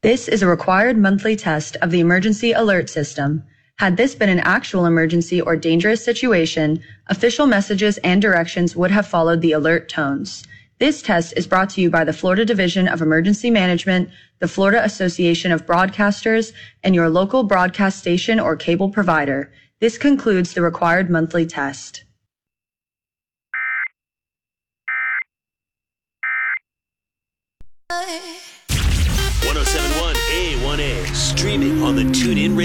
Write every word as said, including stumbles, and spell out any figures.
This is a required monthly test of the emergency alert system. Had this been an actual emergency or dangerous situation, official messages and directions would have followed the alert tones. This test is brought to you by the Florida Division of Emergency Management, the Florida Association of Broadcasters, and your local broadcast station or cable provider. This concludes the required monthly test. one oh seven point one A one A, streaming on the TuneIn Radio.